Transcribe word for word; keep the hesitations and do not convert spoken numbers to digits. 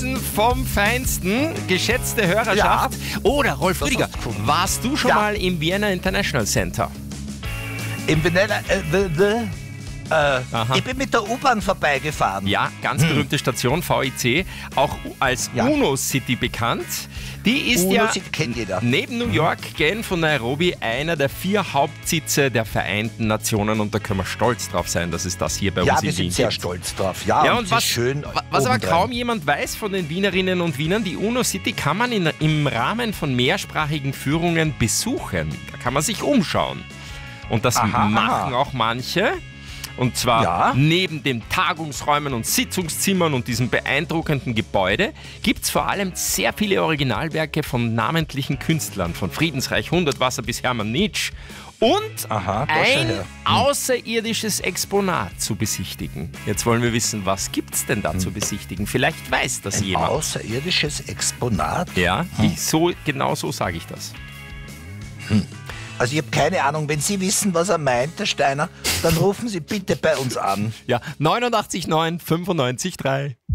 Essen vom Feinsten, geschätzte Hörerschaft. Ja. Oder Rolf Das Rüdiger, hast du gefunden. warst du schon Ja. mal im Vienna International Center? Im Benella, äh, the, the, äh, Aha. ich bin mit der U-Bahn vorbeigefahren. Ja, ganz berühmte Station, V I C, auch als Ja. UNO City bekannt. Die ist UNO ja City kennt jeder. neben New York, Genf und Nairobi einer der vier Hauptsitze der Vereinten Nationen und da können wir stolz drauf sein, dass es das hier bei Ja, uns wir in sind Wien sehr gibt. stolz drauf. Ja, Ja, und und es was, ist schön. wa- was aber obendrein. kaum jemand weiß von den Wienerinnen und Wienern, die UNO City kann man in, im Rahmen von mehrsprachigen Führungen besuchen. Da kann man sich umschauen. Und das Aha, machen aha. auch manche. Und zwar Ja. neben den Tagungsräumen und Sitzungszimmern und diesem beeindruckenden Gebäude gibt es vor allem sehr viele Originalwerke von namentlichen Künstlern, von Friedensreich Hundertwasser bis Hermann Nitsch. Und Aha, da schau ein her. außerirdisches Exponat zu besichtigen. Jetzt wollen wir wissen, was gibt's denn da zu besichtigen? Vielleicht weiß das Ein jemand. außerirdisches Exponat? Ja, ich, so, genau so sage ich das. Also ich habe keine Ahnung, wenn Sie wissen, was er meint, der Steiner, dann rufen Sie bitte bei uns an. Ja, neunundachtzig neun fünfundneunzig drei.